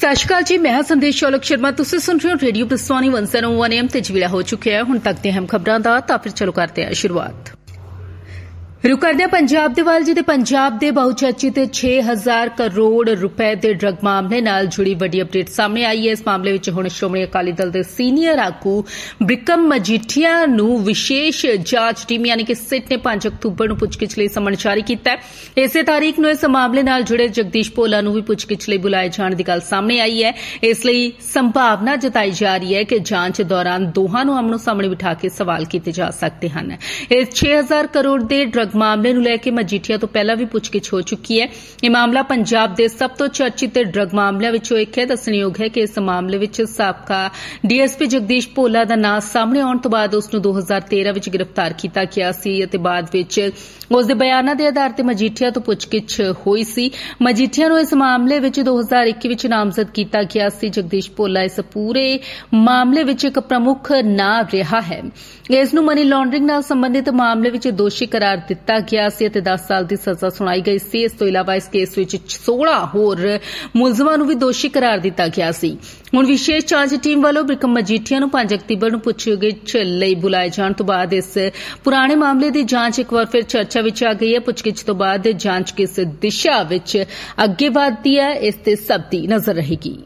ਸਤਿ ਸ਼੍ਰੀ ਅਕਾਲ ਜੀ, ਮੈਂ ਹਾਂ ਸੰਦੇਸ਼ ਚੌਲਕ ਸ਼ਰਮਾ। ਤੁਸੀਂ ਸੁਣ ਰਹੇ ਹੋ ਰੇਡੀਓ ਪ੍ਰਸਵਾਨੀ 101 AM ਤੇ ਵੇਲਾ ਹੋ ਚੁੱਕਿਆ ਹੈ। ਹੁਣ ਤੱਕ ਦੀਆਂ ਅਹਿਮ ਖਬਰਾਂ ਦਾ ਤਾਂ ਫਿਰ ਚਲੋ ਕਰਦੇ ਹਾਂ ਸ਼ੁਰੂਆਤ। रुक करते हैं पंजाब दे वाल, जिहदे पंजाब दे बहुचर्चित 6000 करोड़ रुपए के ड्रग मामले नाल जुड़ी वड्डी अपडेट सामने आई है। इस मामले में हुण श्रोमणी अकाली दल के सीनियर आगू ब्रिकम मजीठिया नूं विशेष जांच टीम यानी कि सिट ने 5 अक्तूबर नूं पुछगिछ लई समन जारी कीता है। इसे तारीख नूं इस मामले नाल जुड़े जगदीश भोला नूं भी पुछगिछ लई बुलाए जाण दी गल सामने आई है। इसलिए संभावना जताई जा रही है कि जांच दौरान दोहां नूं आमनो सामने बिठा के सवाल कीते जा सकते हैं। इस 6000 करोड़ के ड्रग मामले नूं लैके मजीठिया तो पहला भी पुछगिछ हो चुकी है। यह मामला पंजाब के सब तो चर्चित ड्रग मामलों विचों एक है। दसणयोग है कि इस मामले विच साबका डीएसपी जगदीश भोला का नाम सामने आउण तो बाद उसनूं 2013 विच गिरफ्तार किया गया सी अते बाद विच उसके बयानों के आधार पर मजीठिया तो पुछगिछ हुई सी। मजीठिया नूं इस मामले विच 2021 विच नामजद किया गया सी। जगदीश भोला इस पूरे मामले विच एक प्रमुख नाम रहा है। इसनूं मनी लॉन्ड्रिंग नाल संबंधित मामले विच दोषी करार दिता गया सी अते 10 साल की सज़ा सुनाई गई सी। इस तो इलावा इस केस विच 16 होर मुलजमां नूं भी दोषी करार दिता गया सी। हुण विशेष जांच टीम वालों ब्रिकम मजीठिया नूं 5 अक्तूबर नूं पुछगिछ लई बुलाए जाण तो बाद इस पुराने मामले की जांच एक बार फिर चर्चा विच आ गई है। पुछगिछ तो बाद जांच किस दिशा विच अगे वधदी है, इस ते सब दी नज़र रहेगी।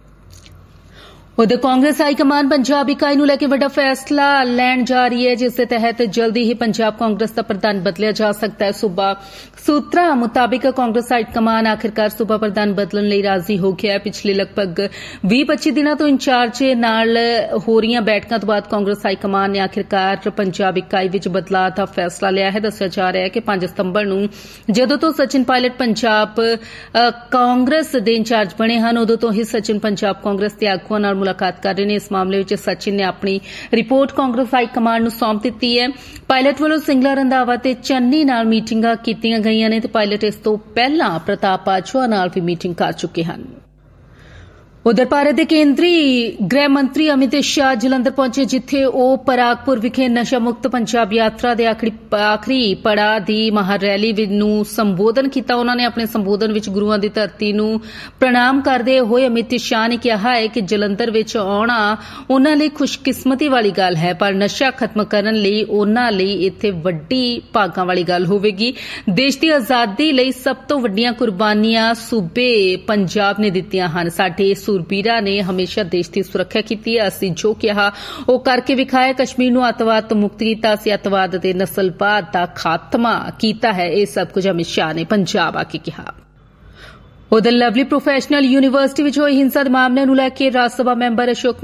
उधर कांग्रेस हाईकमान पंजाब इकाई नूं लैके वड्डा फैसला लैण जा रही है, जिस दे तहत जल्दी ही पंजाब कांग्रेस का प्रधान बदलिया जा सकता है। सूबा सूत्रा मुताबिक कांग्रेस हाईकमान आखिरकार सूबा प्रधान बदलण लई राजी हो गया है। पिछले लगभग 20-25 दिनों तो इंचार्ज नाल हो रही बैठकों तो बाद कांग्रेस हाईकमान ने आखिरकार पंजाब इकाई विच बदलाव का फैसला लिया है। दस्सिया जा रहा है कि 5 सितंबर नूं जदों तो सचिन पायलट पंजाब कांग्रेस दे इंचार्ज बने हैं, उदों तो ही सचिन पंजाब कांग्रेस के आगुआं नाल मुलाकात कर रहे हैं। इस मामले में सचिन ने अपनी रिपोर्ट कांग्रेस हाईकमान नूं सौंप दी है। पायलट वालों सिंगला रंधावा ते चन्नी नाल मीटिंगां कीतियां गईयां ने ते पायलट इस तो पहला प्रताप बाजवा नाल भी मीटिंग कर चुके हैं। उधर भारत के केंद्रीय गृह मंत्री अमित शाह जलंधर पहुंचे, जिथे वह परागपुर विखे नशा मुक्त पंजाब यात्रा के आखिरी पड़ाव की महारैली नूं संबोधन किया। उन्होंने अपने संबोधन विच गुरुआं दी धरती नूं प्रणाम करदे होए अमित शाह ने कहा है कि जलंधर विच आउणा उन्हां लई खुशकिस्मती वाली गल है, पर नशा खत्म करन लई उन्हां लई इत्थे वड्डी भागां वाली गल होवेगी। देश की आजादी लई सब तो वड्डियां कुर्बानियां सूबे पंजाब ने दित्तियां हन। साडे सूरबीरा ने हमेशा देश की सुरक्षा की है। असीं जो कहा वो करके विखाया। कश्मीर नूं अतवाद तो मुक्त किया, असीं अतवाद ते नस्लवाद का खात्मा किया है। यह सब कुछ अमित शाह ने पंजाब आके कहा। उधर लवली प्रोफैशनल यूनीवर्सिटी विच होई हिंसा दे मामले नूं लैके राज्य सभा मैंबर अशोक